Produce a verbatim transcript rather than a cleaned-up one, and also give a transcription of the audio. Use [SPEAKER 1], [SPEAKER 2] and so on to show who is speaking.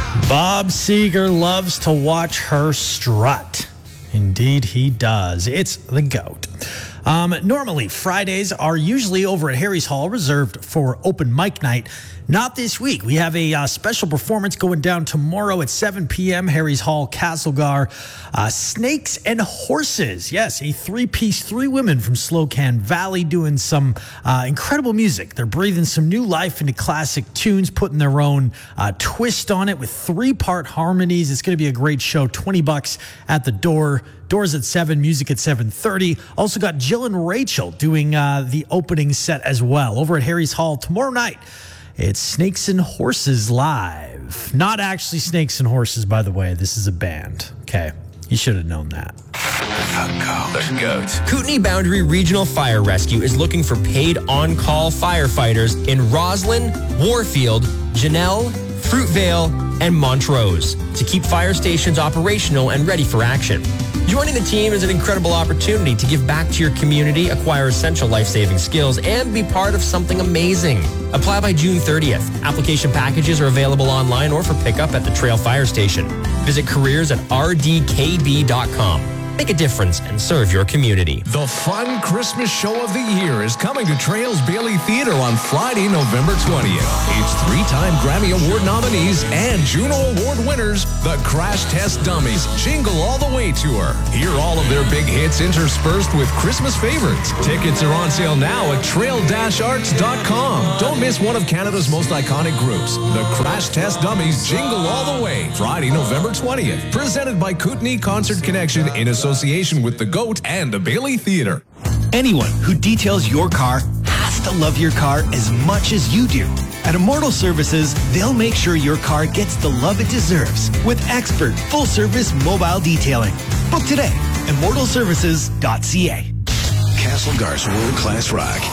[SPEAKER 1] Bob Seger loves to watch her strut. Indeed, he does. It's the GOAT. Um, normally, Fridays are usually over at Harry's Hall, reserved for open mic night. Not this week. We have a uh, special performance going down tomorrow at seven p.m. Harry's Hall, Castlegar. Uh, Snakes and Horses. Yes, a three-piece, three women from Slocan Valley doing some uh, incredible music. They're breathing some new life into classic tunes, putting their own uh, twist on it with three-part harmonies. It's going to be a great show. twenty bucks at the door. Doors at seven, music at seven thirty. Also got Jill and Rachel doing uh, the opening set as well. Over at Harry's Hall tomorrow night, it's Snakes and Horses live. Not actually Snakes and Horses, by the way. This is a band. Okay, you should have known that.
[SPEAKER 2] The GOAT.
[SPEAKER 3] Kootenai Boundary Regional Fire Rescue is looking for paid on-call firefighters in Roslyn, Warfield, Janelle, Fruitvale, and Montrose to keep fire stations operational and ready for action. Joining the team is an incredible opportunity to give back to your community, acquire essential life-saving skills, and be part of something amazing. Apply by June thirtieth. Application packages are available online or for pickup at the Trail Fire Station. Visit careers at r d k b dot com. Make a difference and serve your community.
[SPEAKER 2] The fun Christmas show of the year is coming to Trails Bailey Theater on Friday, November twentieth. It's three-time Grammy Award nominees and Juno Award winners, the Crash Test Dummies Jingle All the Way Tour. Hear all of their big hits interspersed with Christmas favorites. Tickets are on sale now at trail dash arts dot com. Don't miss one of Canada's most iconic groups, the Crash Test Dummies Jingle All the Way, Friday, November twentieth. Presented by Kootenai Concert Connection in association association with the GOAT and the Bailey Theater.
[SPEAKER 4] Anyone who details your car has to love your car as much as you do. At Immortal Services, they'll make sure your car gets the love it deserves with expert full-service mobile detailing. Book today, immortal services dot c a.
[SPEAKER 5] Castlegar's world-class rock